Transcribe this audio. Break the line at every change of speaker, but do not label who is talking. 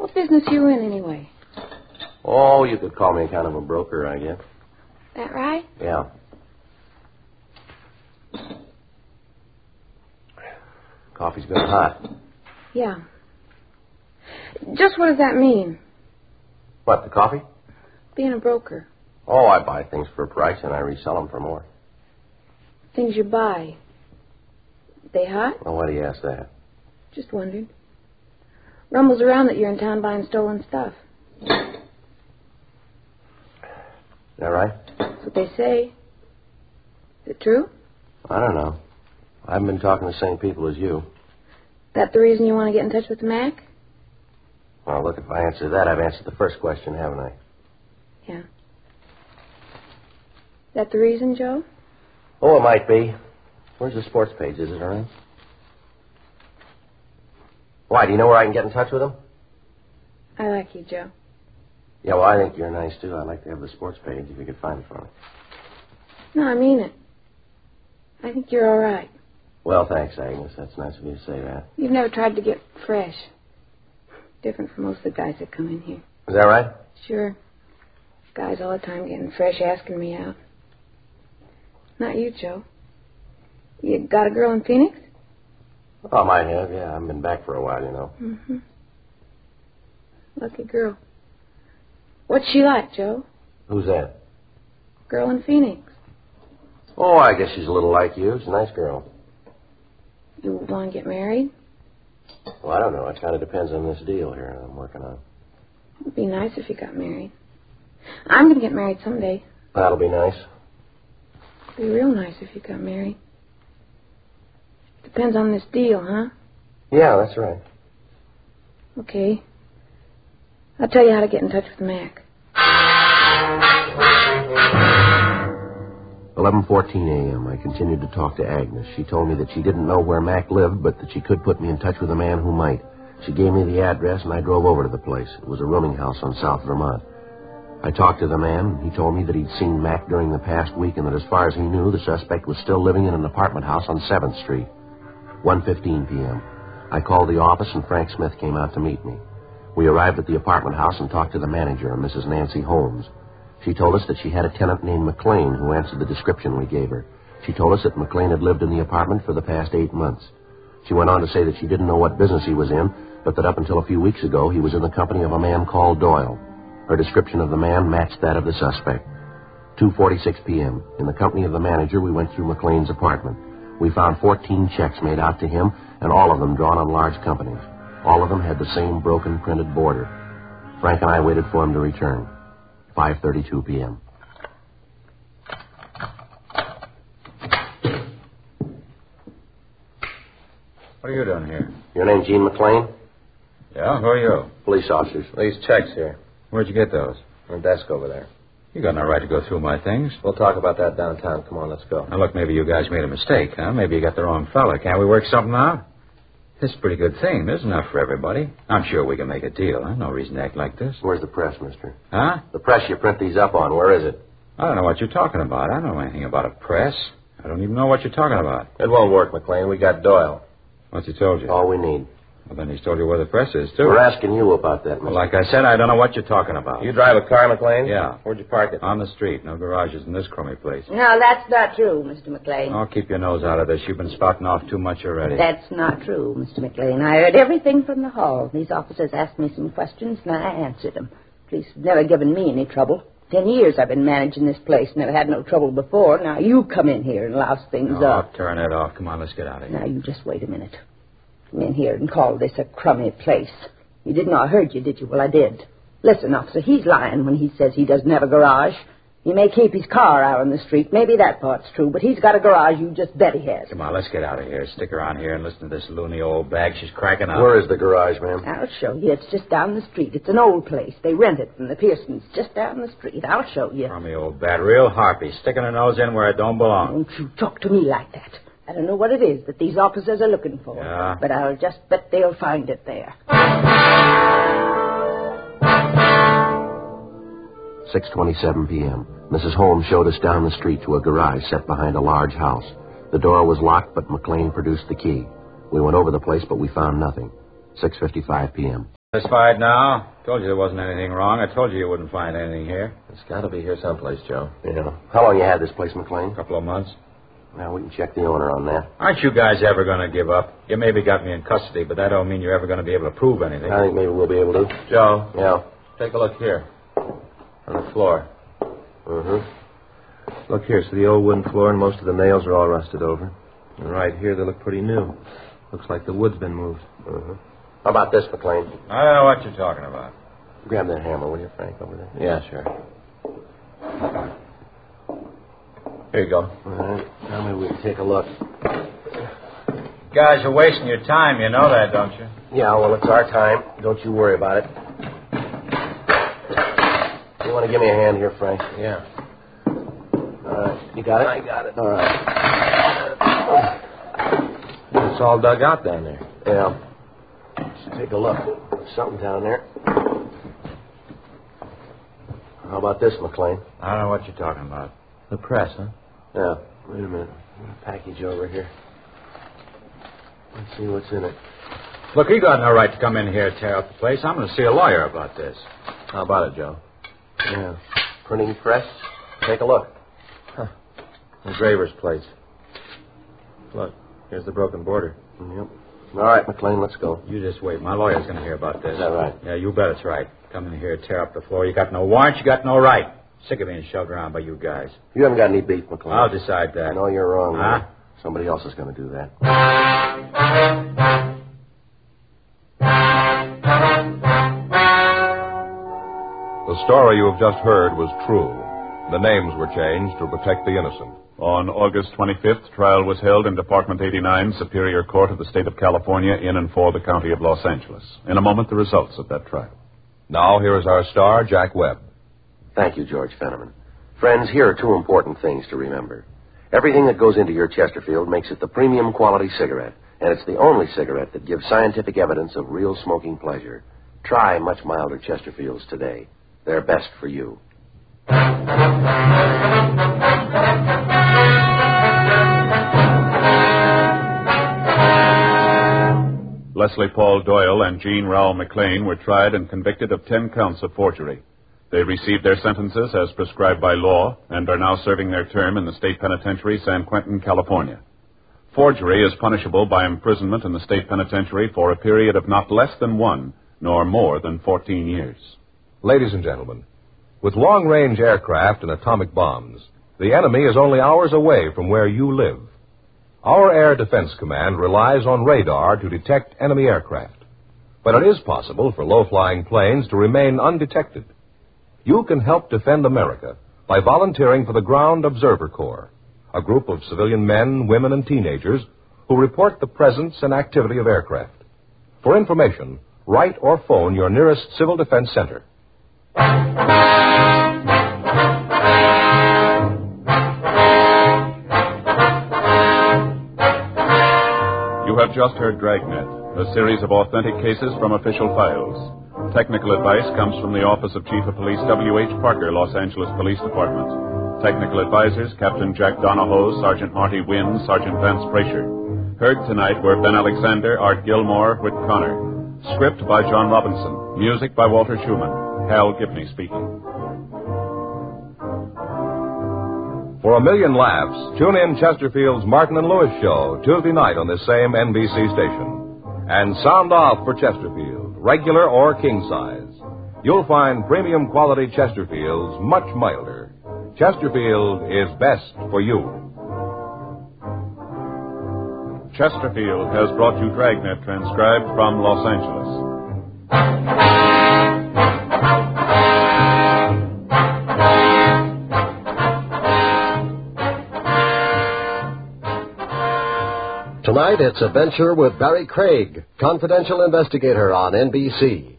What business you in, anyway?
Oh, you could call me kind of a broker, I guess.
That right?
Yeah. Coffee's been hot.
Yeah. Just what does that mean,
What, the coffee?
being a broker?
Oh, I buy things for a price and I resell them for more.
Things you buy. They hot?
Well, why do you ask that?
Just wondered. Rumbles around that you're in town buying stolen stuff.
Is that right?
That's what they say. Is it true?
I don't know. I haven't been talking to the same people as you.
That the reason you want to get in touch with Mac?
Well, look, if I answer that, I've answered the first question, haven't I?
Yeah. That the reason, Joe?
Oh, it might be. Where's the sports page? Is it around? Why, do you know where I can get in touch with them?
I like you, Joe.
Yeah, well, I think you're nice, too. I'd like to have the sports page if you could find it for me.
No, I mean it. I think you're all right.
Well, thanks, Agnes. That's nice of you to say that.
You've never tried to get fresh. Different from most of the guys that come in here.
Is that right?
Sure. Guys all the time getting fresh, asking me out. Not you, Joe. You got a girl in Phoenix?
Oh, I might have, yeah. I haven't been back for a while, you know.
Mm-hmm. Lucky girl. What's she like, Joe?
Who's that?
Girl in Phoenix.
Oh, I guess she's a little like you. She's a nice girl.
You want to get married?
Well, I don't know. It kind of depends on this deal here I'm working on.
It'd be nice if you got married. I'm going to get married someday.
That'll be nice.
It'd be real nice if you got married. Depends on this deal, huh?
Yeah, that's right.
Okay. I'll tell you how to get in touch with Mac.
11:14 a.m. I continued to talk to Agnes. She told me that she didn't know where Mac lived, but that she could put me in touch with a man who might. She gave me the address, and I drove over to the place. It was a rooming house on South Vermont. I talked to the man, and he told me that he'd seen Mac during the past week, and that as far as he knew, the suspect was still living in an apartment house on 7th Street. 1:15 p.m. I called the office, and Frank Smith came out to meet me. We arrived at the apartment house and talked to the manager, Mrs. Nancy Holmes. She told us that she had a tenant named McLean who answered the description we gave her. She told us that McLean had lived in the apartment for the past 8 months. She went on to say that she didn't know what business he was in, but that up until a few weeks ago he was in the company of a man called Doyle. Her description of the man matched that of the suspect. 2:46 p.m. In the company of the manager, we went through McLean's apartment. We found 14 checks made out to him, and all of them drawn on large companies. All of them had the same broken printed border. Frank and I waited for him to return. 5:32 p.m.
What are you doing here?
Your name Gene McLean?
Yeah, who are you?
Police officers. These checks here.
Where'd you get those?
On the desk over there.
You got no right to go through my things.
We'll talk about that downtown. Come on, let's go.
Now, look, maybe you guys made a mistake, huh? Maybe you got the wrong fella. Can't we work something out? This is a pretty good thing. There's enough for everybody. I'm sure we can make a deal, huh? No reason to act like this.
Where's the press, mister?
Huh?
The press you print these up on, where is it?
I don't know what you're talking about. I don't know anything about a press. I don't even know what you're talking about.
It won't work, McLean. We got Doyle.
What's he told you?
All we need.
Well, then he's told you where the press is, too.
We're asking you about that, mister.
Well, like I said, I don't know what you're talking about.
You drive a car, McLean?
Yeah.
Where'd you park it?
On the street. No garages in this crummy place.
No, that's not true, Mr. McLean.
Oh, keep your nose out of this. You've been spouting off too much already.
That's not true, Mr. McLean. I heard everything from the hall. These officers asked me some questions, and I answered them. Police have never given me any trouble. 10 years I've been managing this place. Never had no trouble before. Now you come in here and louse things up.
Turn it off. Come on, let's get out of here.
Now, you just wait a minute. Come in here and call this a crummy place. You didn't know I heard you, did you? Well, I did. Listen, officer, he's lying when he says he doesn't have a garage. He may keep his car out on the street. Maybe that part's true, but he's got a garage. You just bet he has.
Come on, let's get out of here. Stick around here and listen to this loony old bag. She's cracking up.
Where is the garage, ma'am?
I'll show you. It's just down the street. It's an old place. They rent it from the Pearsons. Just down the street. I'll show you.
Crummy old bat. Real harpy. Sticking her nose in where it don't belong.
Don't you talk to me like that. I don't know what it is that these officers are looking for.
Yeah?
But I'll just bet they'll find it there.
6:27 p.m. Mrs. Holmes showed us down the street to a garage set behind a large house. The door was locked, but McLean produced the key. We went over the place, but we found nothing. 6:55 p.m.
Satisfied now? Told you there wasn't anything wrong. I told you you wouldn't find anything here.
It's got to be here someplace, Joe. Yeah. How long you had this place, McLean?
A couple of months.
Now, we can check the owner on that.
Aren't you guys ever going to give up? You maybe got me in custody, but that don't mean you're ever going to be able to prove anything.
I think maybe we'll be able to.
Joe?
Yeah.
Take a look here. On the floor.
Mm-hmm. Look here, so the old wooden floor and most of the nails are all rusted over. And right here, they look pretty new. Looks like the wood's been moved. Mm-hmm. How about this, McLean?
I don't know what you're talking about.
Grab that hammer, will you, Frank, over there?
Yeah, sure.
Here you go. All right. Now maybe we can take a look.
Guys are wasting your time, you know that, don't you?
Yeah, well, it's our time. Don't you worry about it. You want to give me a hand here, Frank?
Yeah.
All right. You got it? I got it. All right.
It's all dug out down there.
Yeah. Let's take a look. There's something down there. How about this, McLean?
I don't know what you're talking about. The press, huh?
Yeah. Wait a minute. Package over here. Let's see what's in it.
Look, you got no right to come in here and tear up the place. I'm going to see a lawyer about this.
How about it, Joe? Yeah. Printing press. Take a look.
Huh. Engraver's place. Look, here's the broken border.
Yep. All right, McLean, let's go.
You just wait. My lawyer's going to hear about this.
Is that right?
Yeah, you bet it's right. Come in here, tear up the floor. You got no warrant, you got no right. Sick of being shoved around by you guys.
You haven't got any beef, McLean.
I'll decide that.
No, you're wrong.
Huh?
Somebody else is going to do that.
The story you have just heard was true. The names were changed to protect the innocent.
On August 25th, trial was held in Department 89, Superior Court of the State of California, in and for the County of Los Angeles. In a moment, the results of that trial.
Now, here is our star, Jack Webb.
Thank you, George Fenneman. Friends, here are two important things to remember. Everything that goes into your Chesterfield makes it the premium quality cigarette, and it's the only cigarette that gives scientific evidence of real smoking pleasure. Try much milder Chesterfields today. They're best for you.
Leslie Paul Doyle and Jean Rowell McLean were tried and convicted of 10 counts of forgery. They received their sentences as prescribed by law and are now serving their term in the state penitentiary, San Quentin, California. Forgery is punishable by imprisonment in the state penitentiary for a period of not less than 1, nor more than 14 years.
Ladies and gentlemen, with long-range aircraft and atomic bombs, the enemy is only hours away from where you live. Our Air Defense Command relies on radar to detect enemy aircraft. But it is possible for low-flying planes to remain undetected. You can help defend America by volunteering for the Ground Observer Corps, a group of civilian men, women, and teenagers who report the presence and activity of aircraft. For information, write or phone your nearest Civil Defense Center.
You have just heard Dragnet, a series of authentic cases from official files. Technical advice comes from the Office of Chief of Police W.H. Parker, Los Angeles Police Department. Technical advisors, Captain Jack Donahoe, Sergeant Marty Wynn, Sergeant Vance Frazier. Heard tonight were Ben Alexander, Art Gilmore, Whit Connor. Script by John Robinson. Music by Walter Schumann. Hal Gibney speaking.
For a million laughs, tune in Chesterfield's Martin and Lewis show Tuesday night on this same NBC station. And sound off for Chesterfield, regular or king size. You'll find premium quality Chesterfields much milder. Chesterfield is best for you.
Chesterfield has brought you Dragnet, transcribed from Los Angeles.
Tonight, it's Adventure with Barry Craig, confidential investigator on NBC.